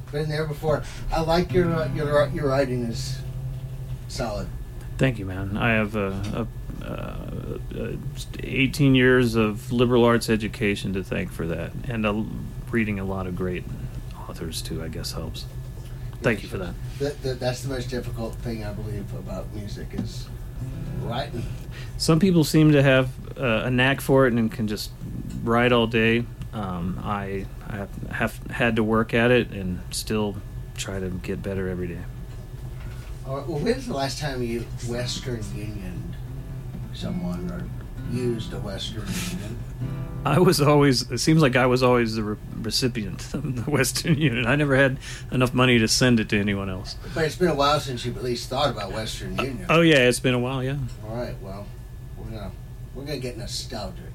Been there before. I like your writing is solid. Thank you, man. I have 18 years of liberal arts education to thank for that, and reading a lot of great authors too, I guess, helps. Thank you for that. That's the most difficult thing, I believe, about music is writing. Some people seem to have a knack for it and can just write all day. I have had to work at it and still try to get better every day. All right, well, when's the last time you Western Unioned someone or used a Western Union? It seems like I was always the recipient of the Western Union. I never had enough money to send it to anyone else. But it's been a while since you've at least thought about Western Union. Oh yeah, it's been a while, yeah. All right, well, we're gonna get nostalgic.